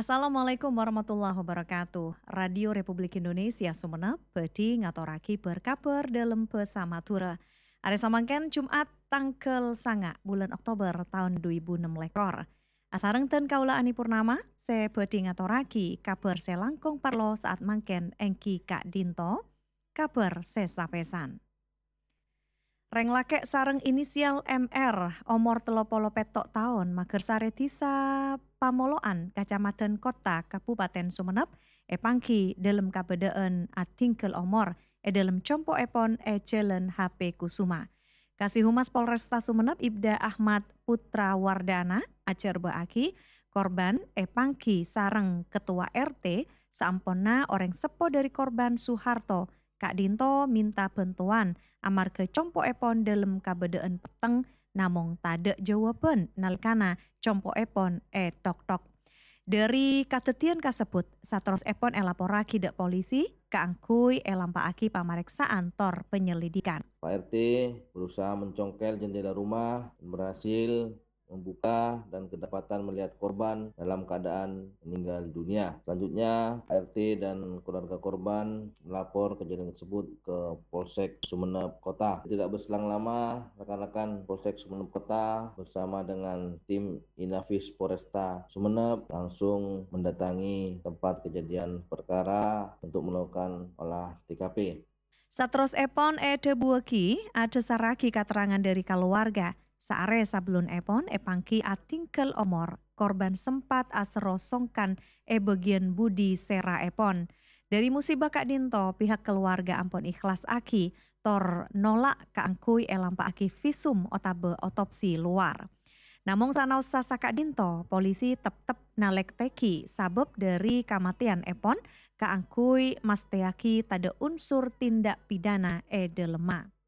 Assalamualaikum warahmatullahi wabarakatuh. Radio Republik Indonesia Sumenep bedi ngaturaki berkabar dalam pesamatura. Are samangken Jumat tanggal sanga bulan Oktober tahun 2006 lekor. Asarengten kaula Ani Purnama, se bedi ngaturaki kabar selangkong parlo saat mangken engki Kak Dinto, kabar sesapesan. Reng lake sareng inisial MR, omor 37 tahun, mager sare desa Pamoloan, Kacamatan Kota, Kabupaten Sumenep, pangki dalam kabedaan atingkel omor, dalam compo epon Jalan HP Kusuma. Kasih Humas Polresta Sumenep Ibda Ahmad Putra Wardana, ajar baaki, korban pangki sareng Ketua RT, saamponna orang sepo dari korban Soeharto, Kak Dinto minta bantuan amarga compo epon dalam kabedaan peteng namung tade jawaban nalikana compo epon tok-tok. Dari kadetian kasebut, satros epon elaporaki dek polisi, kaangkui elampaaki pameriksaan tor penyelidikan. Pak RT berusaha mencongkel jendela rumah dan berhasil membuka dan kedapatan melihat korban dalam keadaan meninggal dunia. Selanjutnya, RT dan keluarga korban melapor kejadian tersebut ke Polsek Sumenep Kota. Tidak berselang lama, rekan-rekan Polsek Sumenep Kota bersama dengan tim Inafis Polresta Sumenep langsung mendatangi tempat kejadian perkara untuk melakukan olah TKP. Satros epon debuaki ada saraki keterangan dari keluarga. Saare sablon epon pangki atingkel omor. Korban sempat asro songkan bagian budi sera epon. Dari musibah Kak Dinto, pihak keluarga ampun ikhlas aki. Tor nolak kaangkui elampa aki visum otabe otopsi luar. Namung sanausa Kak Dinto, polisi tetep nalek teki sabab dari kamatian epon kaangkui masteaki tada unsur tindak pidana delema.